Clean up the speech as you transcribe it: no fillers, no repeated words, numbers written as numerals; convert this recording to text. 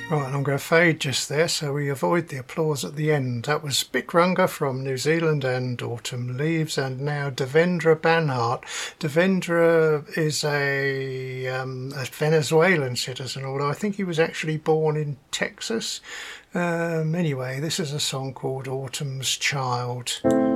Right, and I'm going to fade just there so we avoid the applause at the end. That was Bikrunga from New Zealand and Autumn Leaves, and now Devendra Banhart. Devendra is a Venezuelan citizen, although I think he was actually born in Texas. Anyway, this is a song called Autumn's Child.